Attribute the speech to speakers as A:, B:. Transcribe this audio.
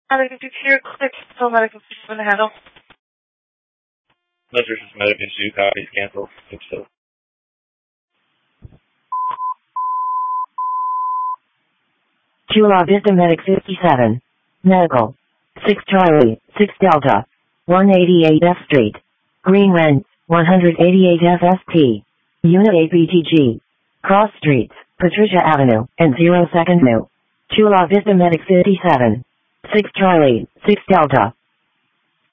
A: Medical computer click, so medical system to handle.
B: Measures is medical issue, copies cancel. So.
C: Chula Vista Medic 57. Medical. 6 Charlie, 6 Delta. 188 F Street. Green Rent, 188 FST. Unit APTG. Cross Streets, Patricia Avenue, and 02nd New. Chula Vista Medic 57. 6 Charlie, 6 Delta.